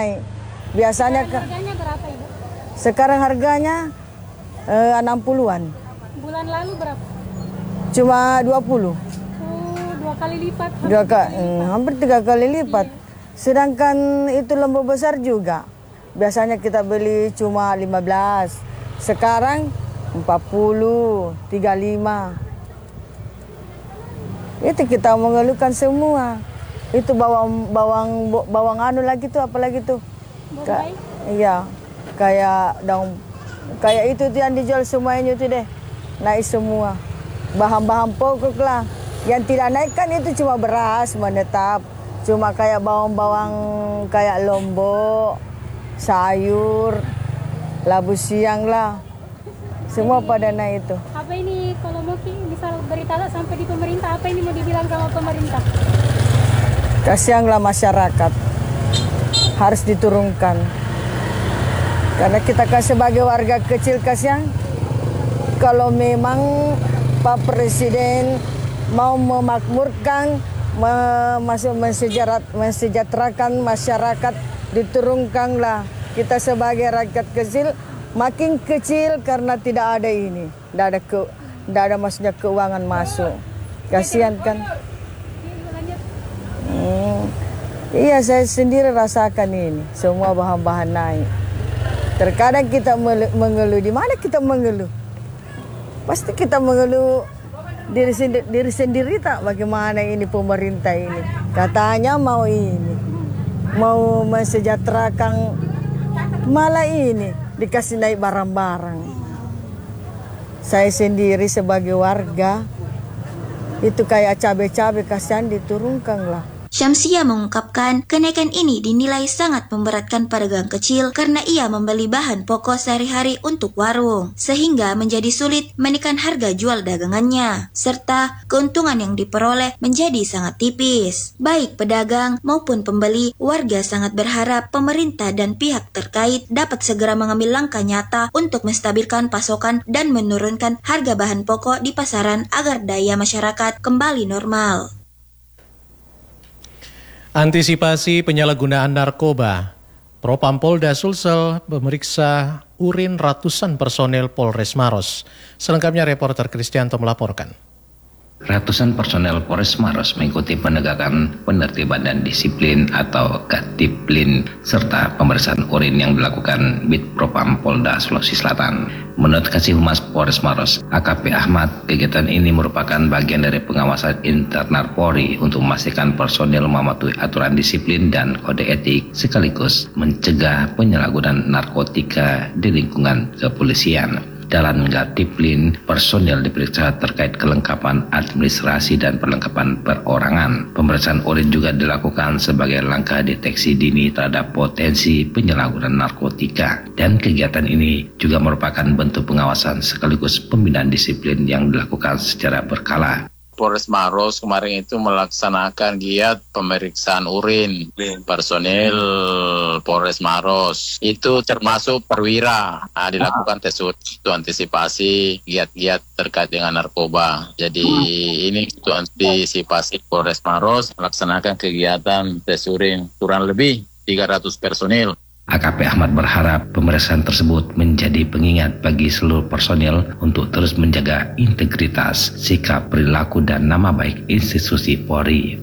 naik. Biasanya harganya berapa Ibu? Sekarang harganya 60-an. Bulan lalu berapa? Cuma 20. Dua kali lipat. Hampir 3 kali lipat. Sedangkan itu lembu besar juga. Biasanya kita beli cuma 15. Sekarang 40, 35. Itu kita mengeluhkan semua. Itu bawang anu lagi tuh, apalagi tuh? Iya, kayak daun, kayak itu tuh yang dijual semuanya itu deh, naik semua. Bahan-bahan pokok lah. Yang tidak naik kan itu cuma beras menetap. Cuma kayak bawang-bawang kayak lombok, sayur, labu siang lah. Semua pada naik itu. Apa ini kalau mau misal berita sampai di pemerintah, apa ini mau dibilang sama pemerintah? Kasihanlah masyarakat. Harus diturunkan. Karena kita kan sebagai warga kecil kasihan. Kalau memang Pak Presiden mau memakmurkan, mensejahterakan masyarakat, diturunkanlah. Kita sebagai rakyat kecil makin kecil karena tidak ada ini, tidak ada maksudnya keuangan masuk. Kasihan kan? Iya, saya sendiri rasakan ini, semua bahan-bahan naik. Terkadang kita mengeluh, di mana kita mengeluh? Pasti kita mengeluh diri sendiri tak, bagaimana ini pemerintah ini. Katanya mau ini, mau mensejahterakan, malah ini dikasih naik barang-barang. Saya sendiri sebagai warga itu kayak cabai-cabai, kasihan diturunkan lah. Syamsia mengungkapkan kenaikan ini dinilai sangat memberatkan pedagang kecil karena ia membeli bahan pokok sehari-hari untuk warung, sehingga menjadi sulit menekan harga jual dagangannya, serta keuntungan yang diperoleh menjadi sangat tipis. Baik pedagang maupun pembeli, warga sangat berharap pemerintah dan pihak terkait dapat segera mengambil langkah nyata untuk menstabilkan pasokan dan menurunkan harga bahan pokok di pasaran agar daya masyarakat kembali normal. Antisipasi penyalahgunaan narkoba, Propam Polda Sulsel memeriksa urin ratusan personel Polres Maros. Selengkapnya reporter Kristianto melaporkan. Ratusan personel Polres Maros mengikuti penegakan penertiban dan disiplin atau Katiplin serta pemeriksaan urin yang dilakukan Bid Propam Polda Sulawesi Selatan. Menurut Kasih Humas Polres Maros, AKP Ahmad, kegiatan ini merupakan bagian dari pengawasan internal Polri untuk memastikan personel mematuhi aturan disiplin dan kode etik sekaligus mencegah penyalahgunaan narkotika di lingkungan kepolisian. Dalam Katiplin, personel diperiksa terkait kelengkapan administrasi dan perlengkapan perorangan. Pemeriksaan urin juga dilakukan sebagai langkah deteksi dini terhadap potensi penyalahgunaan narkotika. Dan kegiatan ini juga merupakan bentuk pengawasan sekaligus pembinaan disiplin yang dilakukan secara berkala. Polres Maros kemarin itu melaksanakan giat pemeriksaan urin personil Polres Maros. Itu termasuk perwira. Dilakukan tes urin untuk antisipasi giat-giat terkait dengan narkoba. Jadi ini untuk antisipasi Polres Maros melaksanakan kegiatan tes urin kurang lebih 300 personil. AKP Ahmad berharap pemeriksaan tersebut menjadi pengingat bagi seluruh personil untuk terus menjaga integritas, sikap, perilaku, dan nama baik institusi Polri.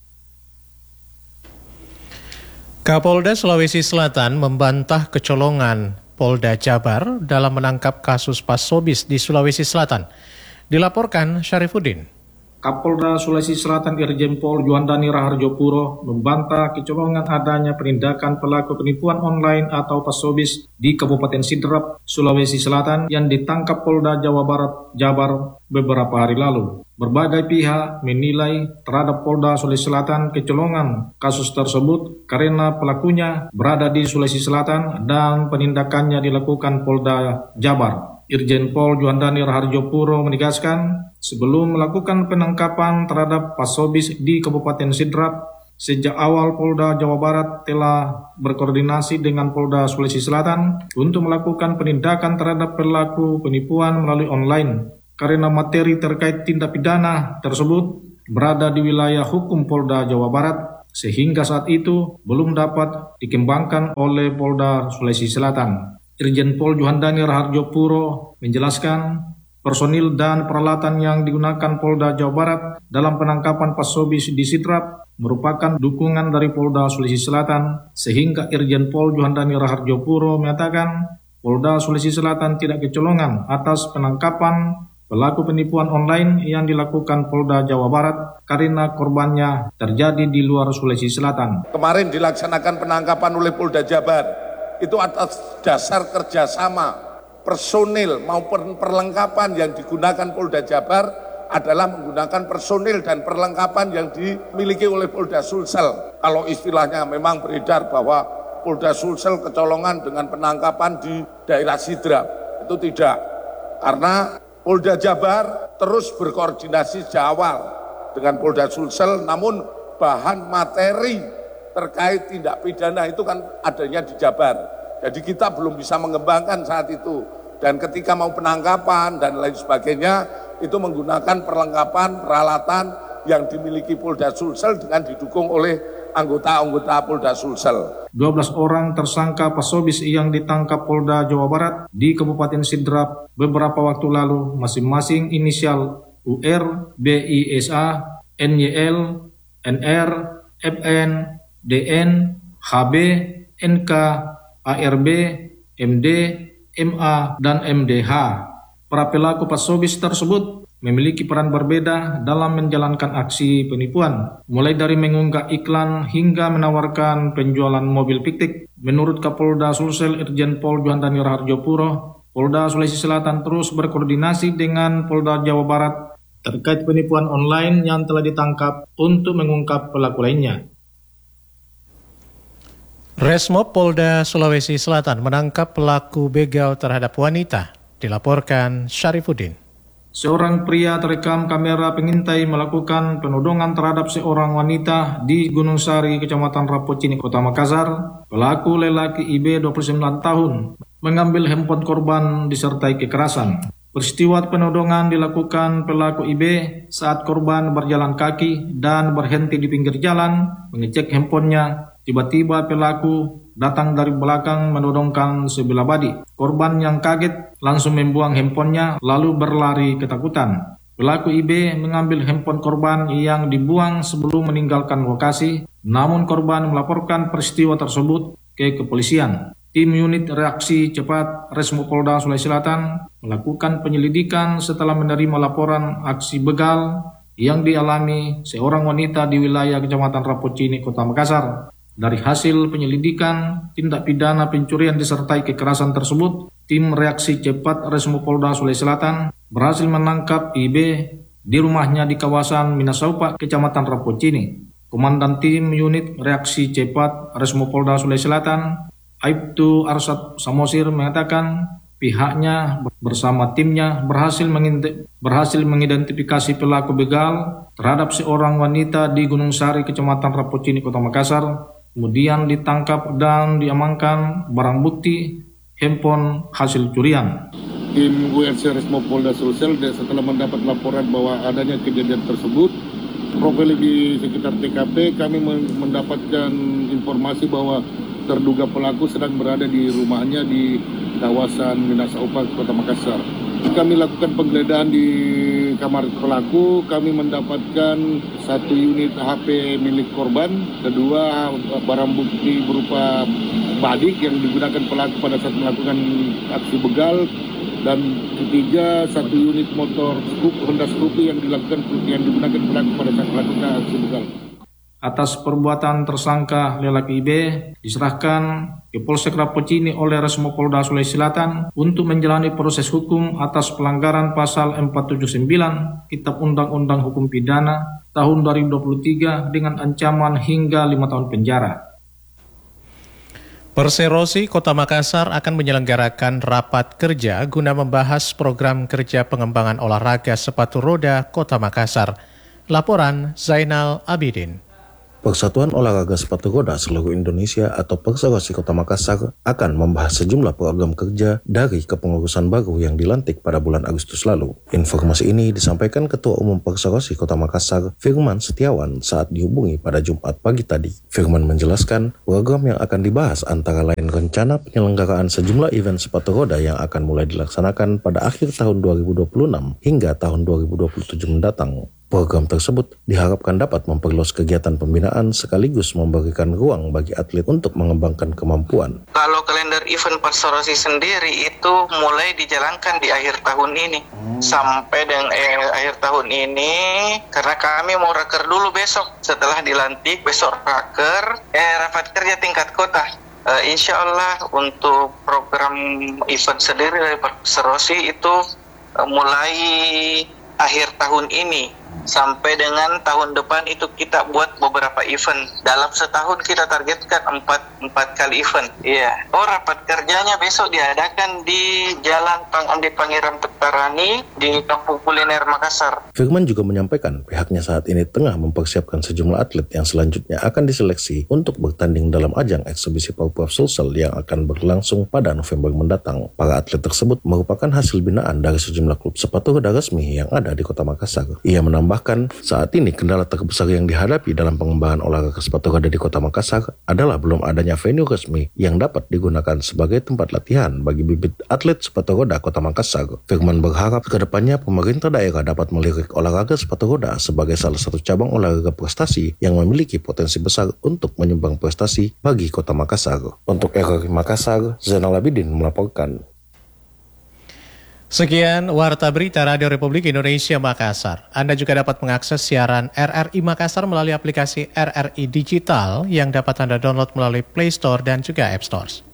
Kapolda Sulawesi Selatan membantah kecolongan Polda Jabar dalam menangkap kasus pasobis di Sulawesi Selatan. Dilaporkan Syarifuddin. Kapolda Sulawesi Selatan Irjen Pol Juandani Raharjopuro membantah kecolongan adanya penindakan pelaku penipuan online atau pasobis di Kabupaten Sidrap, Sulawesi Selatan yang ditangkap Polda Jawa Barat, Jabar beberapa hari lalu. Berbagai pihak menilai terhadap Polda Sulawesi Selatan kecolongan kasus tersebut karena pelakunya berada di Sulawesi Selatan dan penindakannya dilakukan Polda Jabar. Irjen Pol Juandani Raharjopuro menegaskan, sebelum melakukan penangkapan terhadap pasobis di Kabupaten Sidrap, sejak awal Polda Jawa Barat telah berkoordinasi dengan Polda Sulawesi Selatan untuk melakukan penindakan terhadap pelaku penipuan melalui online. Karena materi terkait tindak pidana tersebut berada di wilayah hukum Polda Jawa Barat, sehingga saat itu belum dapat dikembangkan oleh Polda Sulawesi Selatan. Irjen Pol Juandani Raharjo Puro menjelaskan personil dan peralatan yang digunakan Polda Jawa Barat dalam penangkapan Pasobis di Sidrap merupakan dukungan dari Polda Sulawesi Selatan, sehingga Irjen Pol Juandani Raharjo Puro menyatakan Polda Sulawesi Selatan tidak kecolongan atas penangkapan pelaku penipuan online yang dilakukan Polda Jawa Barat karena korbannya terjadi di luar Sulawesi Selatan. Kemarin dilaksanakan penangkapan oleh Polda Jabar, itu atas dasar kerjasama personil maupun perlengkapan yang digunakan Polda Jabar adalah menggunakan personil dan perlengkapan yang dimiliki oleh Polda Sulsel. Kalau istilahnya memang beredar bahwa Polda Sulsel kecolongan dengan penangkapan di daerah Sidrap, itu tidak. Karena Polda Jabar terus berkoordinasi sejak awal dengan Polda Sulsel, namun bahan materi terkait tindak pidana itu kan adanya di Jabar. Jadi kita belum bisa mengembangkan saat itu. Dan ketika mau penangkapan dan lain sebagainya, itu menggunakan perlengkapan, peralatan yang dimiliki Polda Sulsel dengan didukung oleh anggota-anggota Polda Sulsel. 12 orang tersangka Pasobis yang ditangkap Polda Jawa Barat di Kabupaten Sidrap beberapa waktu lalu masing-masing inisial UR, BISA, NYL, NR, FN, DN, HB, NK, ARB, MD, MA, dan MDH. Para pelaku Pasobis tersebut memiliki peran berbeda dalam menjalankan aksi penipuan, mulai dari mengunggah iklan hingga menawarkan penjualan mobil fiktif. Menurut Kapolda Sulsel Irjen Pol Juandani Raharjo Puro, Polda Sulawesi Selatan terus berkoordinasi dengan Polda Jawa Barat terkait penipuan online yang telah ditangkap untuk mengungkap pelaku lainnya. Resmob Polda Sulawesi Selatan menangkap pelaku begal terhadap wanita, dilaporkan Syarifuddin. Seorang pria terekam kamera pengintai melakukan penodongan terhadap seorang wanita di Gunung Sari, Kecamatan Rapocini, Kota Makassar. Pelaku lelaki IB 29 tahun mengambil handphone korban disertai kekerasan. Peristiwa penodongan dilakukan pelaku IB saat korban berjalan kaki dan berhenti di pinggir jalan mengecek handphonenya. Tiba-tiba pelaku datang dari belakang menodongkan sebilah badi. Korban yang kaget langsung membuang handphonenya lalu berlari ketakutan. Pelaku IB mengambil handphone korban yang dibuang sebelum meninggalkan lokasi. Namun korban melaporkan peristiwa tersebut ke kepolisian. Tim unit reaksi cepat Resmob Polda Sulawesi Selatan melakukan penyelidikan setelah menerima laporan aksi begal yang dialami seorang wanita di wilayah Kecamatan Rapocini, Kota Makassar. Dari hasil penyelidikan tindak pidana pencurian disertai kekerasan tersebut, tim reaksi cepat Resmob Polda Sulawesi Selatan berhasil menangkap IB di rumahnya di kawasan Minasaupa, Kecamatan Rapocini. Komandan tim unit reaksi cepat Resmob Polda Sulawesi Selatan, Aibtu Arsad Samosir, mengatakan pihaknya bersama timnya berhasil mengidentifikasi pelaku begal terhadap seorang wanita di Gunung Sari, Kecamatan Rapocini, Kota Makassar. Kemudian ditangkap dan diamankan barang bukti handphone hasil curian. Tim URC Resmob Polda Sulsel setelah mendapat laporan bahwa adanya kejadian tersebut, profil di sekitar TKP kami mendapatkan informasi bahwa terduga pelaku sedang berada di rumahnya di kawasan Minasaupa, Kota Makassar. Kami lakukan penggeledahan di kamar pelaku, kami mendapatkan 1 unit HP milik korban, kedua barang bukti berupa badik yang digunakan pelaku pada saat melakukan aksi begal, dan ketiga 1 unit motor Honda Scoopy yang digunakan pelaku pada saat melakukan aksi begal. Atas perbuatan tersangka lelaki IB diserahkan ke Polsek Rapocini oleh Resmob Polda Sulawesi Selatan untuk menjalani proses hukum atas pelanggaran pasal 479 Kitab Undang-Undang Hukum Pidana tahun 2023 dengan ancaman hingga 5 tahun penjara. Perserosi Kota Makassar akan menyelenggarakan rapat kerja guna membahas program kerja pengembangan olahraga sepatu roda Kota Makassar. Laporan Zainal Abidin. Persatuan Olahraga Sepatu Roda Seluruh Indonesia atau Perserosi Kota Makassar akan membahas sejumlah program kerja dari kepengurusan baru yang dilantik pada bulan Agustus lalu. Informasi ini disampaikan Ketua Umum Perserosi Kota Makassar, Firman Setiawan, saat dihubungi pada Jumat pagi tadi. Firman menjelaskan program yang akan dibahas antara lain rencana penyelenggaraan sejumlah event sepatu roda yang akan mulai dilaksanakan pada akhir tahun 2026 hingga tahun 2027 mendatang. Program tersebut diharapkan dapat memperluas kegiatan pembinaan sekaligus memberikan ruang bagi atlet untuk mengembangkan kemampuan. Kalau kalender event Perserosi sendiri itu mulai dijalankan di akhir tahun ini. Sampai dengan akhir tahun ini, karena kami mau raker dulu besok. Setelah dilantik, besok raker, rapat kerja tingkat kota. Insya Allah untuk program event sendiri dari Perserosi itu mulai akhir tahun ini. Sampai dengan tahun depan itu kita buat beberapa event. Dalam setahun kita targetkan 4 kali event. Iya. Rapat kerjanya besok diadakan di Jalan Andi Pangeran Petarani di Kampung Kuliner Makassar. Firman juga menyampaikan pihaknya saat ini tengah mempersiapkan sejumlah atlet yang selanjutnya akan diseleksi untuk bertanding dalam ajang eksebisi Purprov Sulsel yang akan berlangsung pada November mendatang. Para atlet tersebut merupakan hasil binaan dari sejumlah klub sepatu roda resmi yang ada di Kota Makassar. Ia menambahkan saat ini kendala terbesar yang dihadapi dalam pengembangan olahraga sepatu roda di Kota Makassar adalah belum adanya venue resmi yang dapat digunakan sebagai tempat latihan bagi bibit atlet sepatu roda Kota Makassar. Firman berharap kedepannya pemerintah daerah dapat melirik olahraga sepatu roda sebagai salah satu cabang olahraga prestasi yang memiliki potensi besar untuk menyumbang prestasi bagi Kota Makassar. Untuk RRI Makassar, Zainal Abidin melaporkan. Sekian Warta Berita Radio Republik Indonesia Makassar. Anda juga dapat mengakses siaran RRI Makassar melalui aplikasi RRI Digital yang dapat Anda download melalui Play Store dan juga App Store.